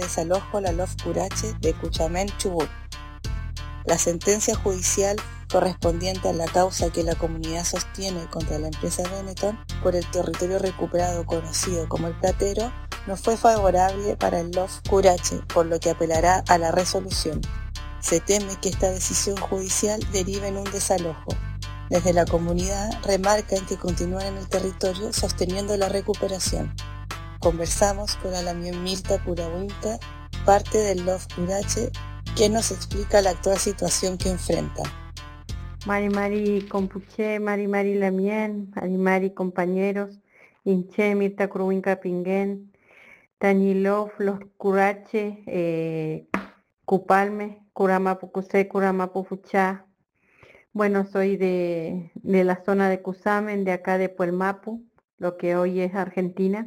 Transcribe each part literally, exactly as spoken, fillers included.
desalojo a la Lof Curache de Cuchamén, Chubut. La sentencia judicial correspondiente a la causa que la comunidad sostiene contra la empresa Benetton por el territorio recuperado conocido como El Platero no fue favorable para el Lof Curache, por lo que apelará a la resolución. Se teme que esta decisión judicial derive en un desalojo. Desde la comunidad remarcan que continúan en el territorio sosteniendo la recuperación. Conversamos con Alamión Mirta Curahuinca, parte del Lof Curache, quien nos explica la actual situación que enfrenta. Mari Mari Compuche, Mari Mari Lamien, Mari Mari compañeros, Inche Mirta Curahuinca Pinguén, Tañilof, Los Curache, eh, Cupalme, Curamapucusé, Curamapufuchá. Bueno, soy de, de la zona de Cusamen, de acá de Puelmapu, lo que hoy es Argentina,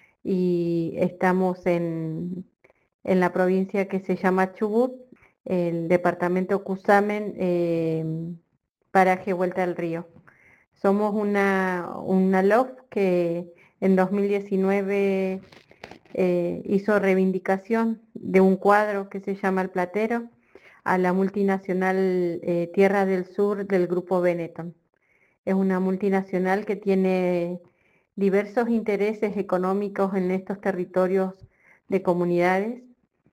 y estamos en, en la provincia que se llama Chubut, el departamento Cusamen, eh, paraje Vuelta al Río. Somos una, una L O F que en dos mil diecinueve eh, hizo reivindicación de un cuadro que se llama El Platero a la multinacional eh, Tierra del Sur del grupo Benetton. Es una multinacional que tiene diversos intereses económicos en estos territorios de comunidades,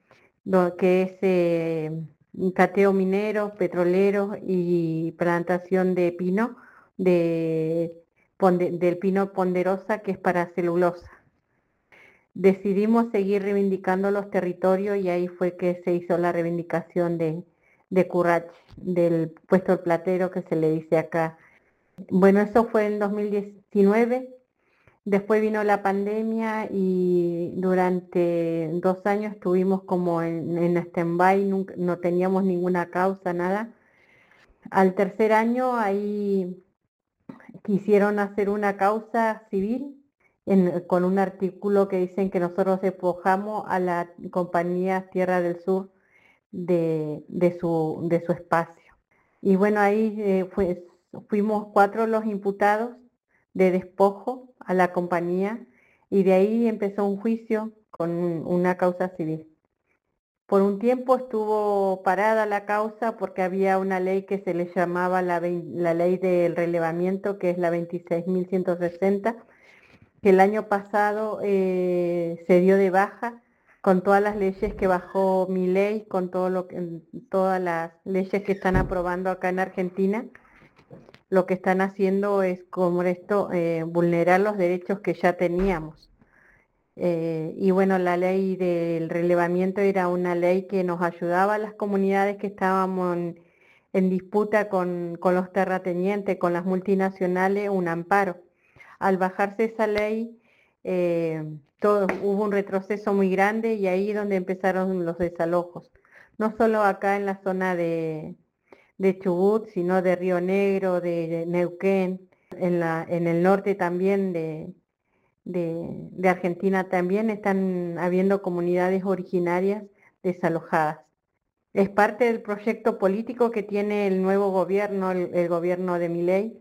lo que es eh, cateo minero, petrolero y plantación de pino, de, ponde, del pino ponderosa, que es para celulosa. Decidimos seguir reivindicando los territorios y ahí fue que se hizo la reivindicación de, de Currache, del puesto del platero que se le dice acá. Bueno, eso fue en dos mil diecinueve. Después vino la pandemia y durante dos años estuvimos como en, en stand-by, nunca, no teníamos ninguna causa, nada. Al tercer año ahí quisieron hacer una causa civil en, con un artículo que dicen que nosotros despojamos a la compañía Tierra del Sur de, de, su, de su espacio. Y bueno, ahí eh, fue, fuimos cuatro los imputados de despojo a la compañía y de ahí empezó un juicio con una causa civil. Por un tiempo estuvo parada la causa porque había una ley que se le llamaba la, la ley del relevamiento, que es la veintiséis mil ciento sesenta, que el año pasado eh, se dio de baja con todas las leyes que bajó Milei, con todo lo que, todas las leyes que están aprobando acá en Argentina. Lo que están haciendo es, como esto, eh, vulnerar los derechos que ya teníamos. Eh, y bueno, la ley del relevamiento era una ley que nos ayudaba a las comunidades que estábamos en, en disputa con, con los terratenientes, con las multinacionales, un amparo. Al bajarse esa ley, eh, todo, hubo un retroceso muy grande y ahí es donde empezaron los desalojos. No solo acá en la zona de, de Chubut, sino de Río Negro, de, de Neuquén, en, la, en el norte también de, de, de Argentina también están habiendo comunidades originarias desalojadas. Es parte del proyecto político que tiene el nuevo gobierno, el, el gobierno de Milei,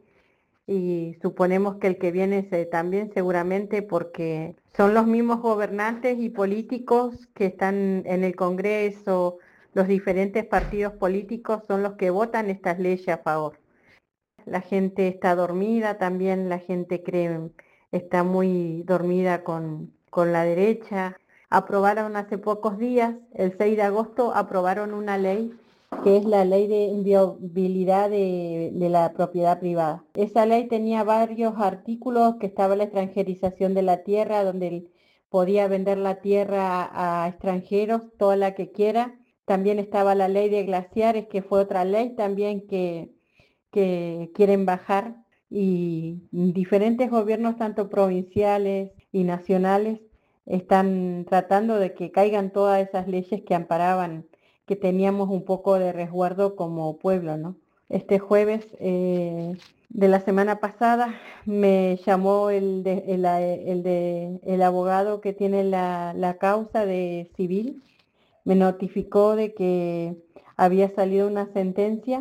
y suponemos que el que viene se, también seguramente, porque son los mismos gobernantes y políticos que están en el Congreso, los diferentes partidos políticos son los que votan estas leyes a favor. La gente está dormida, también la gente cree, está muy dormida con, con la derecha. Aprobaron hace pocos días, el seis de agosto, aprobaron una ley que es la ley de inviolabilidad de, de la propiedad privada. Esa ley tenía varios artículos, que estaba la extranjerización de la tierra, donde podía vender la tierra a, a extranjeros, toda la que quiera. También estaba la ley de glaciares, que fue otra ley también que, que quieren bajar, y diferentes gobiernos, tanto provinciales y nacionales, están tratando de que caigan todas esas leyes que amparaban, que teníamos un poco de resguardo como pueblo, ¿no? Este jueves eh, de la semana pasada me llamó el, de, el, el, de, el abogado que tiene la, la causa de civil, me notificó de que había salido una sentencia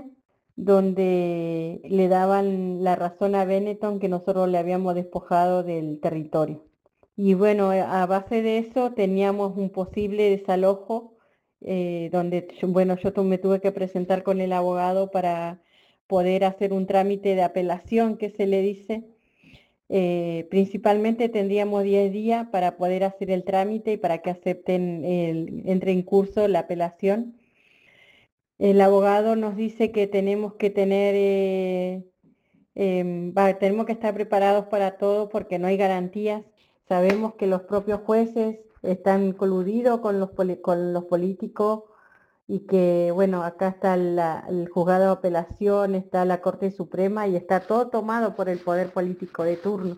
donde le daban la razón a Benetton, que nosotros le habíamos despojado del territorio. Y bueno, a base de eso teníamos un posible desalojo, eh, donde, yo- bueno, yo tu- me tuve que presentar con el abogado para poder hacer un trámite de apelación, que se le dice. Eh, principalmente tendríamos diez días para poder hacer el trámite y para que acepten, el, entre en curso la apelación. El abogado nos dice que tenemos que tener, eh, em, va, tenemos que estar preparados para todo porque no hay garantías. Sabemos que los propios jueces están coludidos con los, poli- con los políticos y que, bueno, acá está la- el juzgado de apelación, está la Corte Suprema y está todo tomado por el poder político de turno.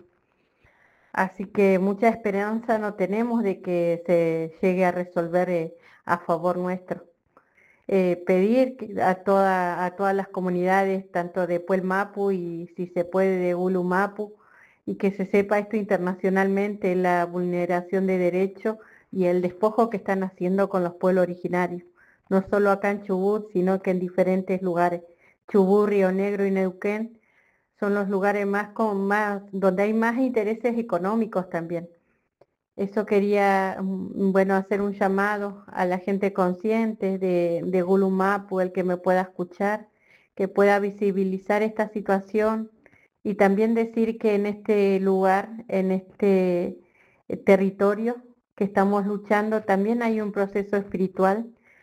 Así que mucha esperanza no tenemos de que se llegue a resolver eh, a favor nuestro. Eh, pedir que a, toda, a todas las comunidades, tanto de Puelmapu y si se puede de Gulumapu, y que se sepa esto internacionalmente, la vulneración de derechos y el despojo que están haciendo con los pueblos originarios, no solo acá en Chubut, sino que en diferentes lugares. Chubut, Río Negro y Neuquén son los lugares más con más, donde hay más intereses económicos también. Eso quería, mm, bueno, hacer un llamado a la gente consciente de, de Gulumapu, el que me pueda escuchar, que pueda visibilizar esta situación y también decir que en este lugar, en este eh, territorio que estamos luchando, también hay un proceso espiritual,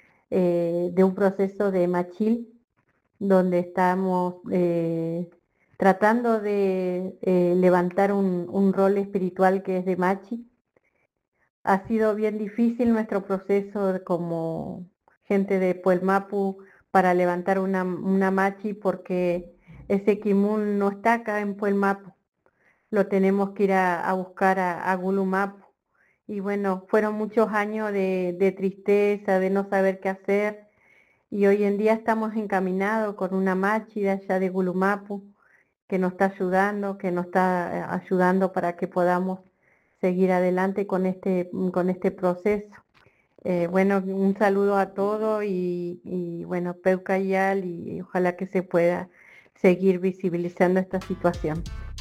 eh, de un proceso de machil, donde estamos eh, tratando de eh, levantar un, un rol espiritual que es de machi. Ha sido bien difícil nuestro proceso de- como gente de Puelmapu para levantar una, una machi porque ese kimun no está acá en Puelmapu. Lo tenemos que ir a, a buscar a, a Gulumapu. Y bueno, fueron muchos años de, de tristeza, de no saber qué hacer. Y hoy en día estamos encaminados con una machi de allá de Gulumapu que nos está ayudando, que nos está eh, ayudando para que podamos seguir adelante con este, con este proceso. Eh, bueno, un saludo a todos y, y bueno, Peucayal y ojalá que se pueda seguir visibilizando esta situación.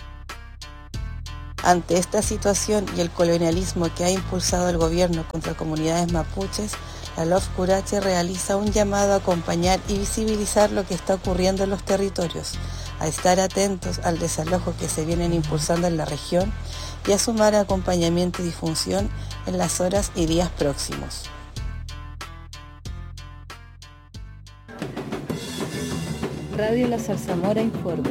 Ante esta situación y el colonialismo que ha impulsado el gobierno contra comunidades mapuches, la LOF Curache realiza un llamado a acompañar y visibilizar lo que está ocurriendo en los territorios, a estar atentos al desalojo que se vienen impulsando en la región y a sumar acompañamiento y difusión en las horas y días próximos. Radio La Zarzamora informa.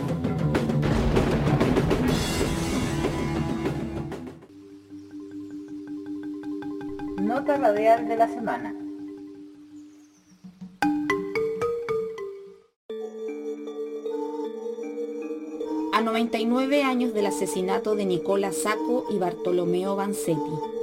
Nota radial de la semana. A noventa y nueve años del asesinato de Nicola Sacco y Bartolomeo Vanzetti.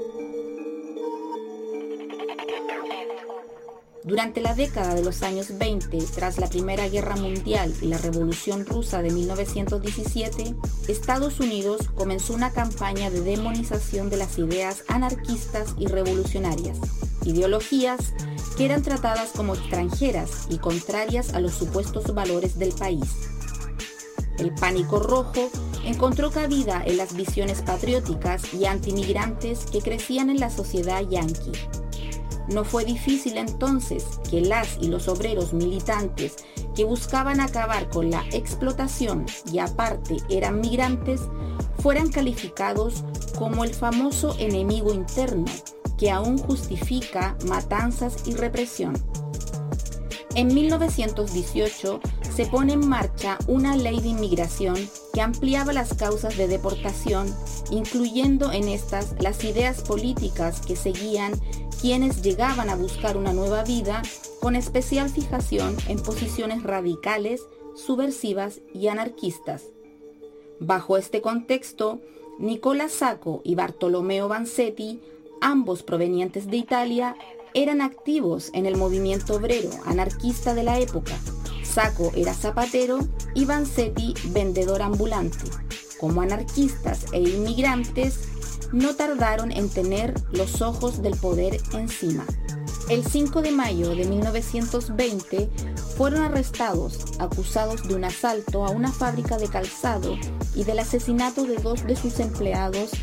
Durante la década de los años veinte, tras la Primera Guerra Mundial y la Revolución Rusa de mil novecientos diecisiete, Estados Unidos comenzó una campaña de demonización de las ideas anarquistas y revolucionarias, ideologías que eran tratadas como extranjeras y contrarias a los supuestos valores del país. El pánico rojo encontró cabida en las visiones patrióticas y antimigrantes que crecían en la sociedad yanqui. No fue difícil entonces que las y los obreros militantes que buscaban acabar con la explotación y aparte eran migrantes fueran calificados como el famoso enemigo interno que aún justifica matanzas y represión. En mil novecientos dieciocho se pone en marcha una ley de inmigración que ampliaba las causas de deportación, incluyendo en estas las ideas políticas que seguían quienes llegaban a buscar una nueva vida, con especial fijación en posiciones radicales, subversivas y anarquistas. Bajo este contexto, Nicola Sacco y Bartolomeo Vanzetti, ambos provenientes de Italia, eran activos en el movimiento obrero anarquista de la época. Sacco era zapatero y Vanzetti vendedor ambulante. Como anarquistas e inmigrantes, no tardaron en tener los ojos del poder encima. El cinco de mayo de mil novecientos veinte fueron arrestados, acusados de un asalto a una fábrica de calzado y del asesinato de dos de sus empleados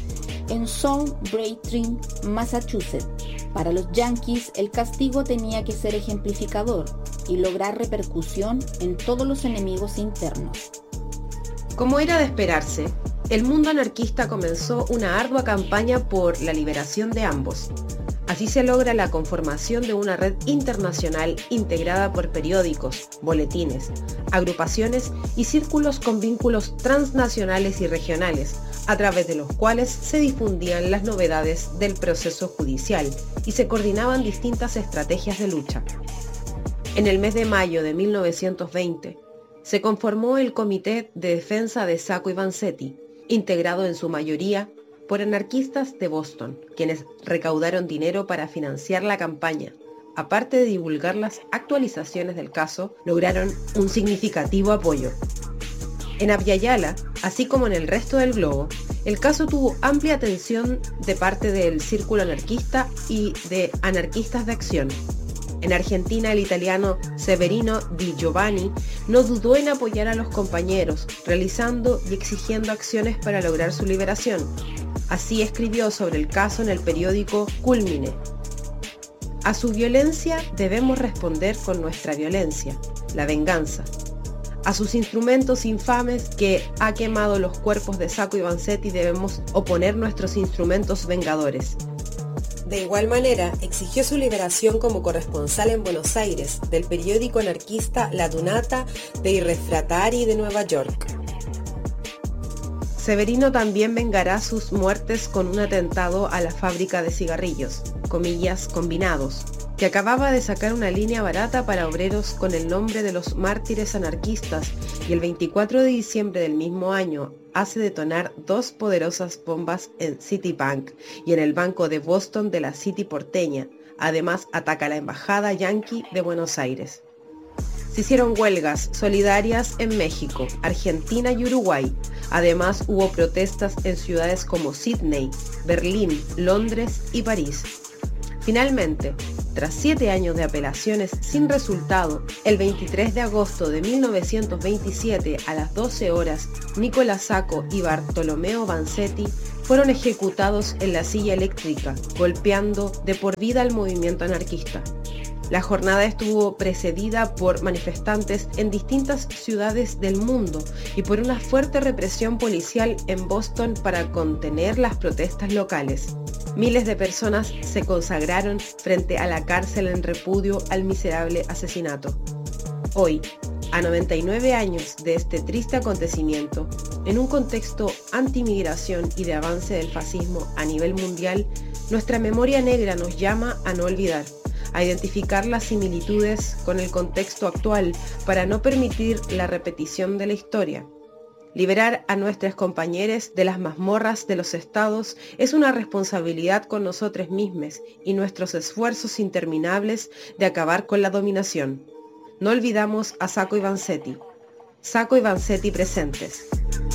en South Braintree, Massachusetts. Para los yanquis, el castigo tenía que ser ejemplificador y lograr repercusión en todos los enemigos internos. Como era de esperarse, el mundo anarquista comenzó una ardua campaña por la liberación de ambos. Así se logra la conformación de una red internacional integrada por periódicos, boletines, agrupaciones y círculos con vínculos transnacionales y regionales, a través de los cuales se difundían las novedades del proceso judicial y se coordinaban distintas estrategias de lucha. En el mes de mayo de mil novecientos veinte, se conformó el Comité de Defensa de Sacco y Vanzetti, integrado en su mayoría por anarquistas de Boston, quienes recaudaron dinero para financiar la campaña. Aparte de divulgar las actualizaciones del caso, lograron un significativo apoyo. En Abya Yala, así como en el resto del globo, el caso tuvo amplia atención de parte del círculo anarquista y de anarquistas de acción. En Argentina, el italiano Severino Di Giovanni no dudó en apoyar a los compañeros, realizando y exigiendo acciones para lograr su liberación. Así escribió sobre el caso en el periódico Culmine. A su violencia debemos responder con nuestra violencia, la venganza. A sus instrumentos infames que ha quemado los cuerpos de Sacco y Vanzetti debemos oponer nuestros instrumentos vengadores. De igual manera, exigió su liberación como corresponsal en Buenos Aires del periódico anarquista La Dunata dei Refratari de Nueva York. Severino también vengará sus muertes con un atentado a la fábrica de cigarrillos, comillas, combinados, que acababa de sacar una línea barata para obreros con el nombre de los mártires anarquistas, y el veinticuatro de diciembre del mismo año hace detonar dos poderosas bombas en Citibank y en el Banco de Boston de la City porteña. Además, ataca la embajada yanqui de Buenos Aires. Se hicieron huelgas solidarias en México, Argentina y Uruguay. Además, hubo protestas en ciudades como Sydney, Berlín, Londres y París. Finalmente, tras siete años de apelaciones sin resultado, el veintitrés de agosto de mil novecientos veintisiete a las doce horas, Nicolás Sacco y Bartolomeo Vanzetti fueron ejecutados en la silla eléctrica, golpeando de por vida al movimiento anarquista. La jornada estuvo precedida por manifestantes en distintas ciudades del mundo y por una fuerte represión policial en Boston para contener las protestas locales. Miles de personas se consagraron frente a la cárcel en repudio al miserable asesinato. Hoy, a noventa y nueve años de este triste acontecimiento, en un contexto antimigración y de avance del fascismo a nivel mundial, nuestra memoria negra nos llama a no olvidar, a identificar las similitudes con el contexto actual para no permitir la repetición de la historia. Liberar a nuestros compañeros de las mazmorras de los estados es una responsabilidad con nosotros mismos y nuestros esfuerzos interminables de acabar con la dominación. No olvidamos a Sacco y Vanzetti. Sacco y Vanzetti presentes.